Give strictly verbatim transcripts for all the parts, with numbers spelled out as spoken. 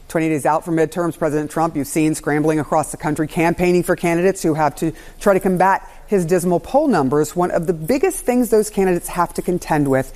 twenty days out from midterms, President Trump, you've seen scrambling across the country, campaigning for candidates who have to try to combat his dismal poll numbers. One of the biggest things those candidates have to contend with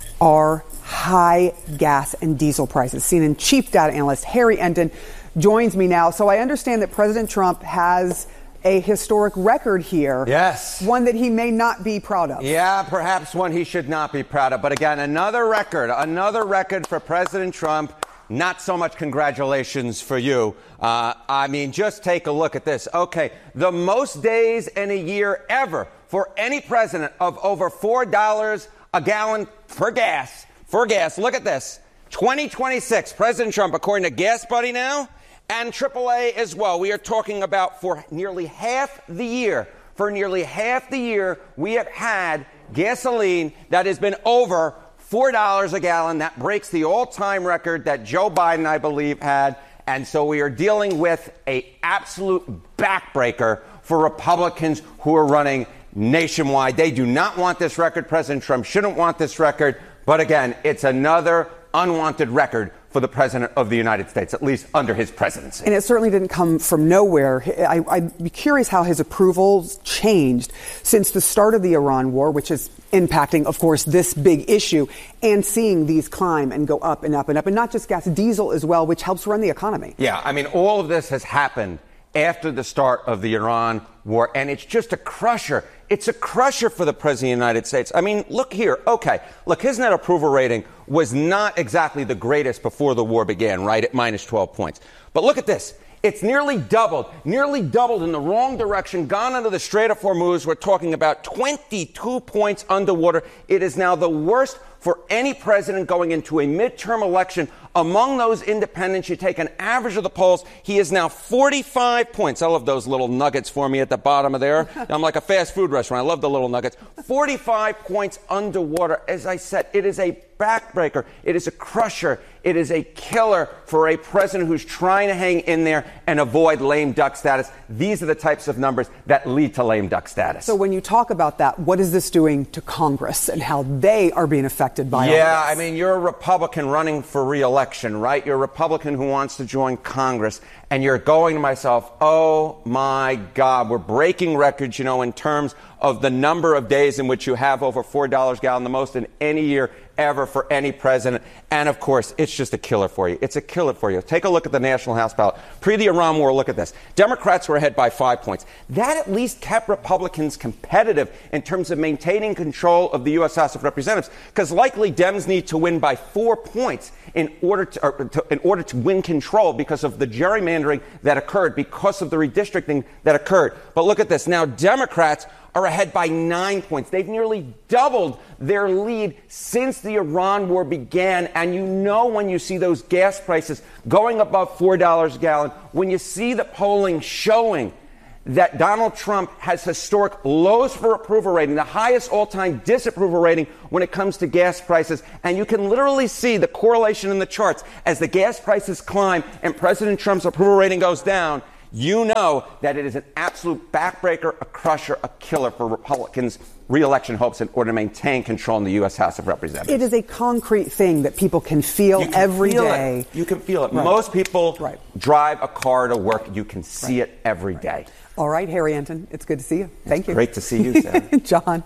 are high gas and diesel prices. C N N chief data analyst Harry Enten joins me now. So I understand that President Trump has a historic record here. Yes. One that he may not be proud of. Yeah, perhaps one he should not be proud of. But again, another record, another record for President Trump. Not so much congratulations for you. Uh, I mean, just take a look at this. Okay, the most days in a year ever for any president of over four dollars a gallon for gas. For gas, look at this. twenty twenty-six, President Trump, according to Gas Buddy now, and triple A as well. We are talking about for nearly half the year, for nearly half the year, we have had gasoline that has been over four dollars a gallon. That breaks the all-time record that Joe Biden, I believe, had. And so we are dealing with a absolute backbreaker for Republicans who are running nationwide. They do not want this record. President Trump shouldn't want this record. But again, it's another unwanted record for the president of the United States, at least under his presidency. And it certainly didn't come from nowhere. I, I'd be curious how his approvals changed since the start of the Iran war, which is impacting, of course, this big issue, and seeing these climb and go up and up and up, and not just gas, diesel as well, which helps run the economy. Yeah, I mean, all of this has happened after the start of the Iran war, and it's just a crusher. It's a crusher for the President of the United States. I mean, look here. Okay, look, his net approval rating was not exactly the greatest before the war began, right, at minus twelve points. But look at this. It's nearly doubled, nearly doubled in the wrong direction, gone under the Strait of Hormuz. We're talking about twenty-two points underwater. It is now the worst for any president going into a midterm election. Among those independents, you take an average of the polls, he is now forty-five points. I love those little nuggets for me at the bottom of there. I'm like a fast food restaurant. I love the little nuggets. forty-five points underwater. As I said, it is a backbreaker. It is a crusher. It is a killer for a president who's trying to hang in there and avoid lame duck status. These are the types of numbers that lead to lame duck status. So when you talk about that, what is this doing to Congress and how they are being affected by all Yeah, this? I mean, you're a Republican running for re-election, right? You're a Republican who wants to join Congress, and you're going to myself, oh, my God, we're breaking records, you know, in terms of the number of days in which you have over four dollars a gallon, the most in any year ever for any president. And, of course, it's just a killer for you. It's a killer for you. Take a look at the National House ballot. Pre the Iran war, look at this. Democrats were ahead by five points. That at least kept Republicans competitive in terms of maintaining control of the U S House of Representatives, because likely Dems need to win by four points in order to, or to, in order to win control because of the gerrymandering that occurred, because of the redistricting that occurred. But look at this. Now, Democrats are ahead by nine points. They've nearly doubled their lead since the Iran war began. And you know when you see those gas prices going above four dollars a gallon, when you see the polling showing that Donald Trump has historic lows for approval rating, the highest all-time disapproval rating when it comes to gas prices. And you can literally see the correlation in the charts as the gas prices climb and President Trump's approval rating goes down. You know that it is an absolute backbreaker, a crusher, a killer for Republicans' re-election hopes in order to maintain control in the U S House of Representatives. It is a concrete thing that people can feel can every feel day. It. You can feel it. Right. Most people right. drive a car to work. You can see right. it every right. day. All right, Harry Enten, it's good to see you. Thank it's you. Great to see you, Sarah. John.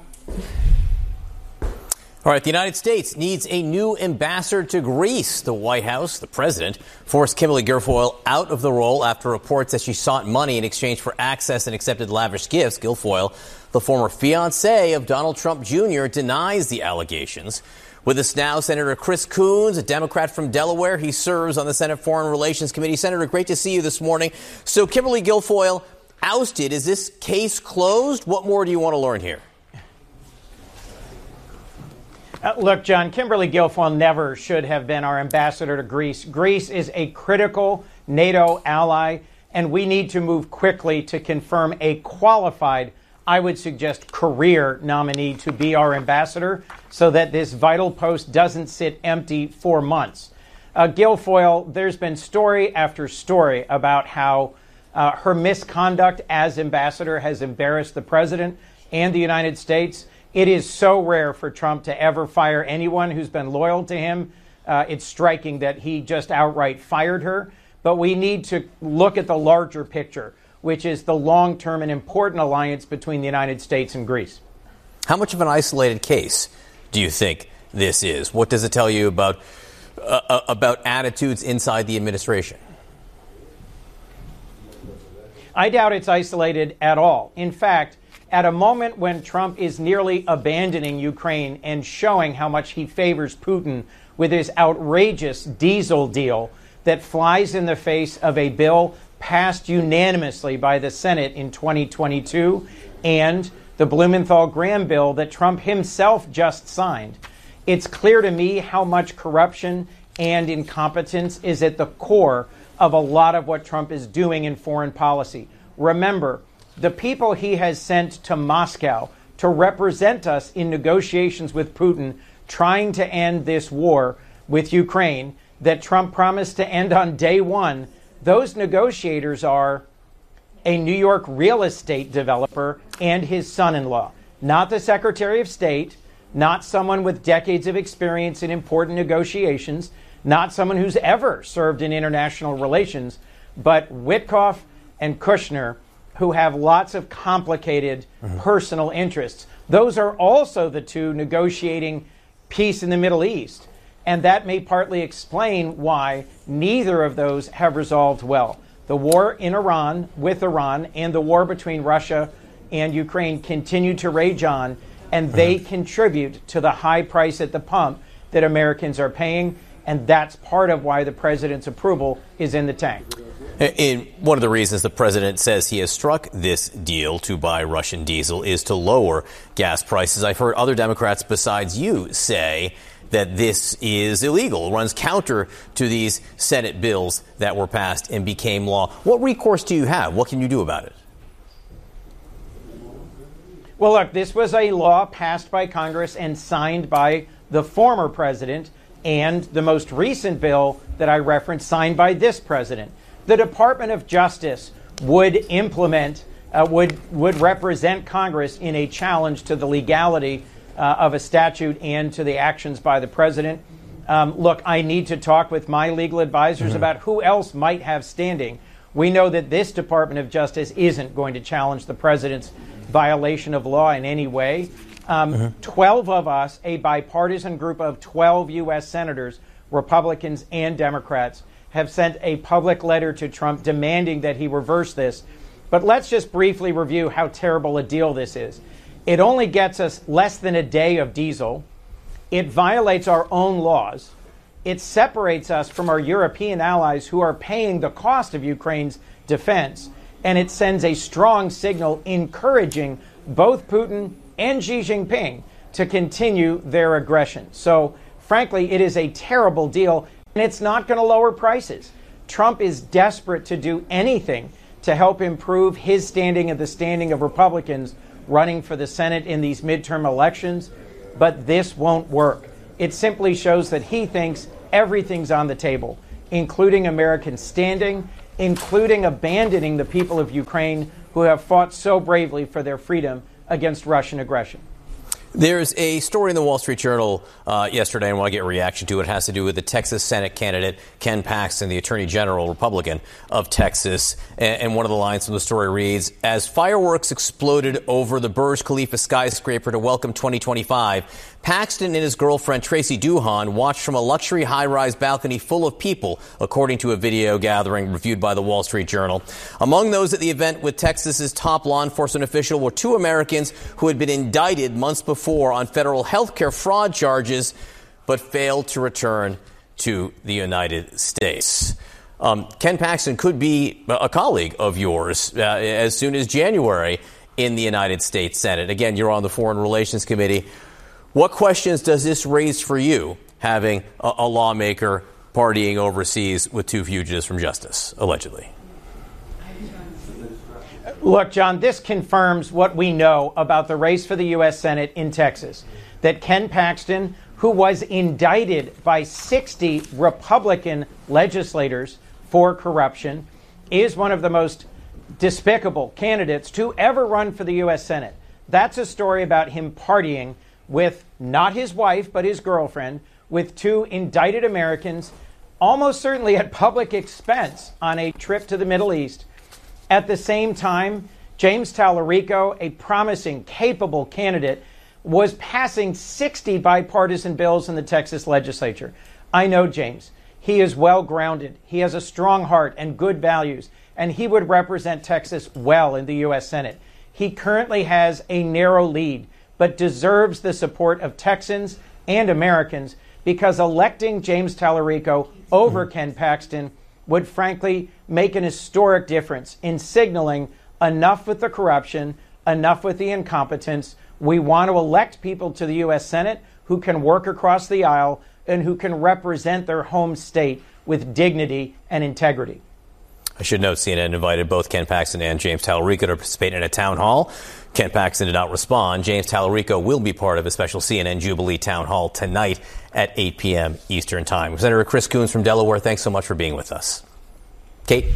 All right, the United States needs a new ambassador to Greece. The White House, the president, forced Kimberly Guilfoyle out of the role after reports that she sought money in exchange for access and accepted lavish gifts. Guilfoyle, the former fiancée of Donald Trump Junior, denies the allegations. With us now, Senator Chris Coons, a Democrat from Delaware. He serves on the Senate Foreign Relations Committee. Senator, great to see you this morning. So Kimberly Guilfoyle ousted. Is this case closed? What more do you want to learn here? Uh, look, John, Kimberly Guilfoyle never should have been our ambassador to Greece. Greece is a critical NATO ally, and we need to move quickly to confirm a qualified, I would suggest, career nominee to be our ambassador so that this vital post doesn't sit empty for months. Uh, Guilfoyle, there's been story after story about how uh, her misconduct as ambassador has embarrassed the president and the United States. It is so rare for Trump to ever fire anyone who's been loyal to him. Uh, it's striking that he just outright fired her. but we need to look at the larger picture, which is the long-term and important alliance between the United States and Greece. How much of an isolated case do you think this is? What does it tell you about uh, about attitudes inside the administration? I doubt it's isolated at all. In fact, at a moment when Trump is nearly abandoning Ukraine and showing how much he favors Putin with his outrageous diesel deal that flies in the face of a bill passed unanimously by the Senate in twenty twenty-two and the Blumenthal-Graham bill that Trump himself just signed, it's clear to me how much corruption and incompetence is at the core of a lot of what Trump is doing in foreign policy. Remember, the people he has sent to Moscow to represent us in negotiations with Putin, trying to end this war with Ukraine that Trump promised to end on day one, those negotiators are a New York real estate developer and his son-in-law, not the Secretary of State, not someone with decades of experience in important negotiations, not someone who's ever served in international relations, but Witkoff and Kushner, who have lots of complicated mm-hmm. personal interests. Those are also the two negotiating peace in the Middle East. And that may partly explain why neither of those have resolved well. The war in Iran with Iran and the war between Russia and Ukraine continue to rage on, and they mm-hmm. contribute to the high price at the pump that Americans are paying. And that's part of why the president's approval is in the tank. In one of the reasons the president says he has struck this deal to buy Russian diesel is to lower gas prices. I've heard other Democrats besides you say that this is illegal, runs counter to these Senate bills that were passed and became law. What recourse do you have? What can you do about it? Well, look, this was a law passed by Congress and signed by the former president, and the most recent bill that I referenced signed by this president. The Department of Justice would implement, uh, would would represent Congress in a challenge to the legality uh, of a statute and to the actions by the president. Um, look, I need to talk with my legal advisors mm-hmm. about who else might have standing. We know that this Department of Justice isn't going to challenge the president's violation of law in any way. Um, mm-hmm. twelve of us, a bipartisan group of twelve U S senators, Republicans and Democrats, have sent a public letter to Trump demanding that he reverse this. But let's just briefly review how terrible a deal this is. It only gets us less than a day of diesel. It violates our own laws. It separates us from our European allies who are paying the cost of Ukraine's defense. And it sends a strong signal encouraging both Putin and Xi Jinping to continue their aggression. So, frankly, it is a terrible deal, and it's not going to lower prices. Trump is desperate to do anything to help improve his standing and the standing of Republicans running for the Senate in these midterm elections, but this won't work. It simply shows that he thinks everything's on the table, including American standing, including abandoning the people of Ukraine who have fought so bravely for their freedom against Russian aggression. There's a story in the Wall Street Journal uh, yesterday, and I want to get a reaction to it. It has to do with the Texas Senate candidate, Ken Paxton, the Attorney General, Republican of Texas. And, and one of the lines from the story reads, as fireworks exploded over the Burj Khalifa skyscraper to welcome twenty twenty-five, Paxton and his girlfriend, Tracy Duhan, watched from a luxury high-rise balcony full of people, according to a video gathering reviewed by the Wall Street Journal. Among those at the event with Texas's top law enforcement official were two Americans who had been indicted months before on federal health care fraud charges, but failed to return to the United States. Um, Ken Paxton could be a colleague of yours uh, as soon as January in the United States Senate. Again, you're on the Foreign Relations Committee. What questions does this raise for you, having a, a lawmaker partying overseas with two fugitives from justice, allegedly? Look, John, this confirms what we know about the race for the U S Senate in Texas, that Ken Paxton, who was indicted by sixty Republican legislators for corruption, is one of the most despicable candidates to ever run for the U S Senate. That's a story about him partying with not his wife, but his girlfriend, with two indicted Americans almost certainly at public expense, on a trip to the Middle East. At the same time, James Tallarico, a promising, capable candidate, was passing sixty bipartisan bills in the Texas legislature. I know James. He is well grounded. He has a strong heart and good values, and he would represent Texas well in the U S Senate. He currently has a narrow lead, but deserves the support of Texans and Americans, because electing James Tallarico over Ken Paxton would frankly make an historic difference in signaling enough with the corruption, enough with the incompetence. We want to elect people to the U S Senate who can work across the aisle and who can represent their home state with dignity and integrity. I should note C N N invited both Ken Paxton and James Tallarico to participate in a town hall. Ken Paxton did not respond. James Tallarico will be part of a special C N N Jubilee town hall tonight at eight p.m. Eastern Time. Senator Chris Coons from Delaware, thanks so much for being with us. Kate?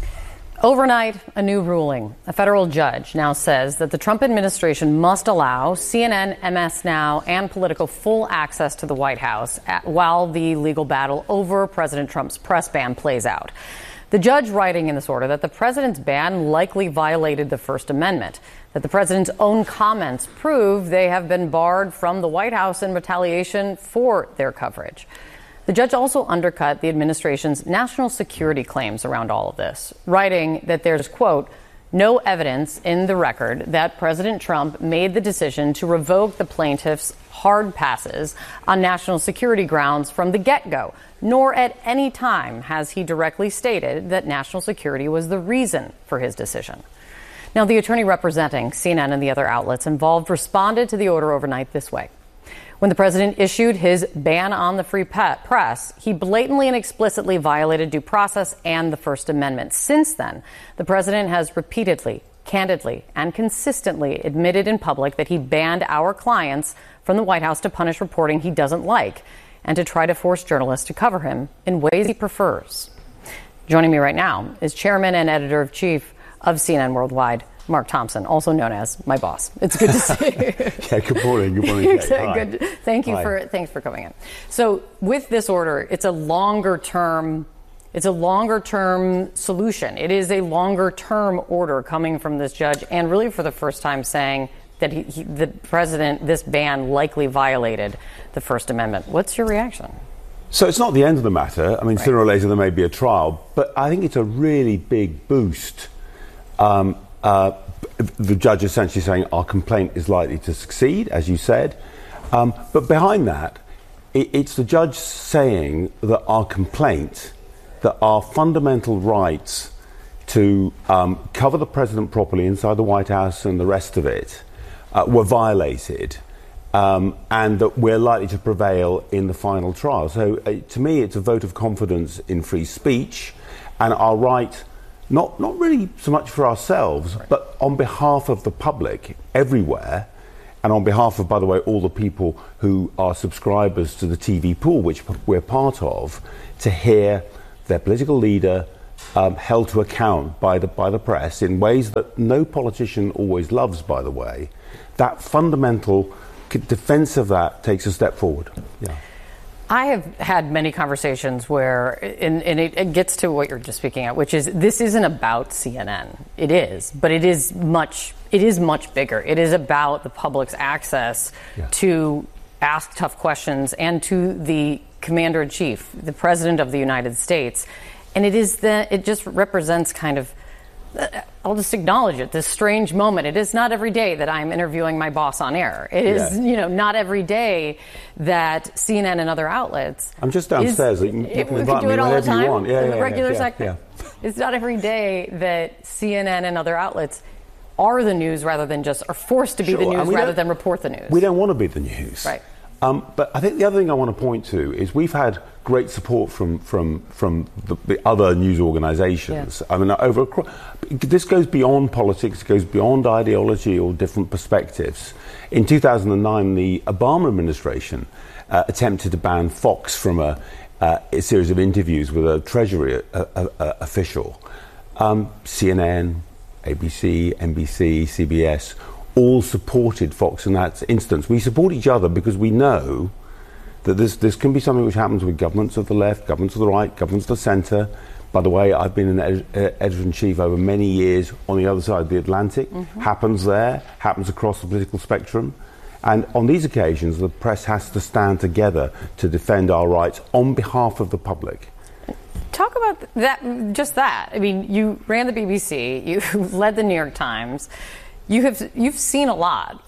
Overnight, a new ruling. A federal judge now says that the Trump administration must allow C N N, M S Now, and Politico full access to the White House at, while the legal battle over President Trump's press ban plays out. The judge writing in this order that the president's ban likely violated the First Amendment, that the president's own comments prove they have been barred from the White House in retaliation for their coverage. The judge also undercut the administration's national security claims around all of this, writing that there's, quote, no evidence in the record that President Trump made the decision to revoke the plaintiff's hard passes on national security grounds from the get-go, nor at any time has he directly stated that national security was the reason for his decision. Now, the attorney representing C N N and the other outlets involved responded to the order overnight this way. When the president issued his ban on the free press, he blatantly and explicitly violated due process and the First Amendment. Since then, the president has repeatedly, candidly, and consistently admitted in public that he banned our clients from the White House to punish reporting he doesn't like and to try to force journalists to cover him in ways he prefers. Joining me right now is chairman and editor-in-chief of C N N Worldwide, Mark Thompson, also known as my boss. It's good to see you. Yeah, good morning. Good morning. Good. Thank you Hi. for thanks for coming in. So, with this order, it's a longer term, it's a longer term solution. It is a longer term order coming from this judge, and really for the first time saying that he, he, the president, this ban likely violated the First Amendment. What's your reaction? So it's not the end of the matter. I mean, Right. sooner or later there may be a trial, but I think it's a really big boost. Um, Uh, the judge essentially saying our complaint is likely to succeed, as you said. Um, but behind that, it, it's the judge saying that our complaint, that our fundamental rights to um, cover the president properly inside the White House and the rest of it uh, were violated, um, and that we're likely to prevail in the final trial. So uh, to me, it's a vote of confidence in free speech and our right. Not not really so much for ourselves, right, but on behalf of the public everywhere, and on behalf of, by the way, all the people who are subscribers to the T V pool, which we're part of, to hear their political leader um, held to account by the by the press in ways that no politician always loves, by the way. That fundamental defense of that takes a step forward. Yeah. I have had many conversations where, and, and it, it gets to what you're just speaking at, which is this isn't about C N N. It is, but it is much, it is much bigger. It is about the public's access yeah. to ask tough questions and to the commander-in-chief, the president of the United States. And it is the, it just represents kind of, I'll just acknowledge it, this strange moment. It is not every day that I'm interviewing my boss on air. It is, yeah. you know, not every day that C N N and other outlets. I'm just downstairs. Is, you can, you it, can we invite can do me it all the whenever time. you want. Yeah, in yeah, the regular yeah, segment. Yeah. It's not every day that C N N and other outlets are the news rather than just are forced to be sure. the news rather don't, than report the news. We don't want to be the news. Right. Um, but I think the other thing I want to point to is we've had great support from from from the, the other news organisations. Yeah. I mean, over this goes beyond politics, it goes beyond ideology or different perspectives. In two thousand nine, the Obama administration uh, attempted to ban Fox from a, uh, a series of interviews with a Treasury uh, uh, uh, official. Um, C N N, A B C, N B C, C B S all supported Fox in that instance. We support each other because we know that this, this can be something which happens with governments of the left, governments of the right, governments of the centre. By the way, I've been an ed- editor-in-chief over many years on the other side of the Atlantic. Mm-hmm. Happens there, happens across the political spectrum. And on these occasions, the press has to stand together to defend our rights on behalf of the public. Talk about that, just that. I mean, you ran the B B C, you led the New York Times. You have, you've seen a lot.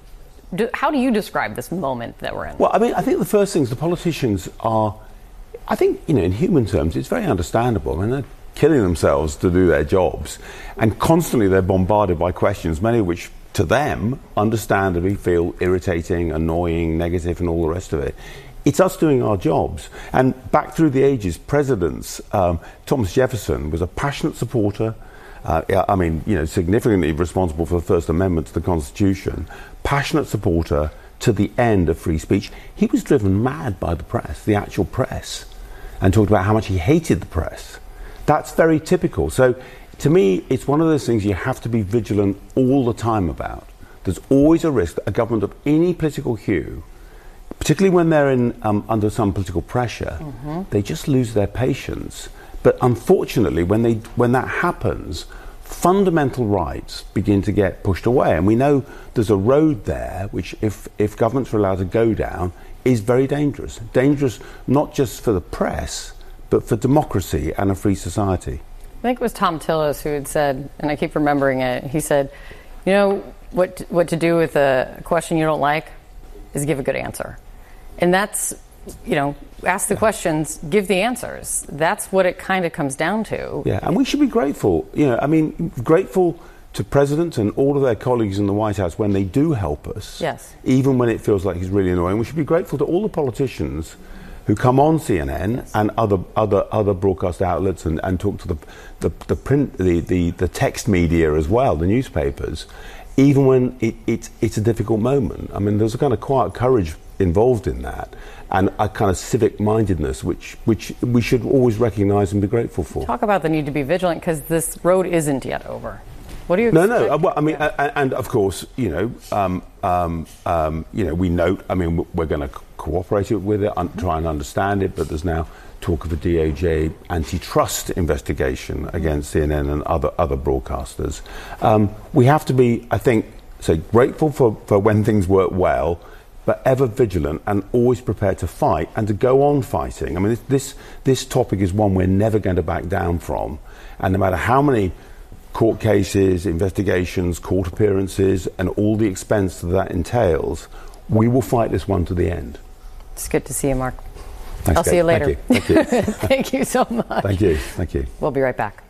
Do, how do you describe this moment that we're in? Well, I mean, I think the first thing is the politicians are, I think, you know, in human terms, it's very understandable. I mean, they're killing themselves to do their jobs. And constantly they're bombarded by questions, many of which, to them, understandably feel irritating, annoying, negative, and all the rest of it. It's us doing our jobs. And back through the ages, presidents, um, Thomas Jefferson was a passionate supporter, uh, I mean, you know, significantly responsible for the First Amendment to the Constitution, passionate supporter to the end of free speech. He was driven mad by the press, the actual press, and talked about how much he hated the press. That's very typical. So, to me, it's one of those things you have to be vigilant all the time about. There's always a risk that a government of any political hue, particularly when they're in um, under some political pressure, mm-hmm. they just lose their patience. But unfortunately, when they when that happens, fundamental rights begin to get pushed away. And we know there's a road there, which if, if governments are allowed to go down, is very dangerous. Dangerous not just for the press, but for democracy and a free society. I think it was Tom Tillis who had said, and I keep remembering it, he said, you know, what to, what to do with a question you don't like is give a good answer. And that's, you know, ask the questions, give the answers. That's what it kind of comes down to. Yeah, and we should be grateful, you know, I mean, grateful to President and all of their colleagues in the White House when they do help us. Yes. Even when it feels like he's really annoying. We should be grateful to all the politicians who come on C N N yes. and other other other broadcast outlets and, and talk to the the, the print the, the, the text media as well, the newspapers, even when it, it it's a difficult moment. I mean, there's a kind of quiet courage involved in that, and a kind of civic mindedness which which we should always recognise and be grateful for. Talk about the need to be vigilant, because this road isn't yet over. What do you no expect? no uh, well, I mean yeah. uh, and of course, you know um, um, um, you know we note, I mean, we're going to co- cooperate with it, un- try and understand it, but there's now talk of a D O J antitrust investigation against C N N and other other broadcasters. Um, we have to be, I think, say grateful for, for when things work well, but ever vigilant and always prepared to fight and to go on fighting. I mean, this this topic is one we're never going to back down from, and no matter how many court cases, investigations, court appearances, and all the expense that that entails, we will fight this one to the end. It's good to see you, Mark. Thanks, I'll Kate. see you later. Thank you. Thank you. Thank you so much. Thank you. Thank you. We'll be right back.